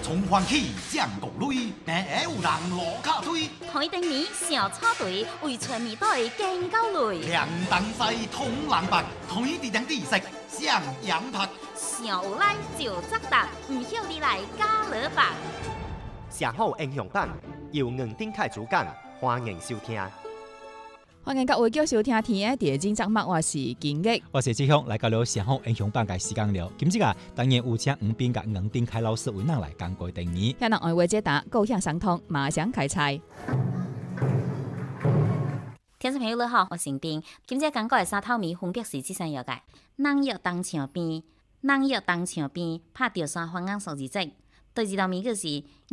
從歡起將國壘，有人落卡推。 台頂面小草隊為全面隊競交累。 兩等西通藍白，台地頂地色上揚拍。 上有來就責答，唔曉你來加勒吧。 上好英雄版由吳丁凱主講，歡迎收聽。 歡迎各位繼續收聽天嘅第二節目，我是金玉， 我是志雄，來到了上好英雄版嘅時間了。今日啊，當然有請吳斌甲吳丁凱老師為咱來講過定義。 向人愛話解答，高興相通，馬上開賽。 聽眾朋友你好，我是斌。今日講過嘅三套米分別是這三樣嘅：人藥當牆邊，人藥當牆邊，拍吊山方眼數字跡。第二道米就是。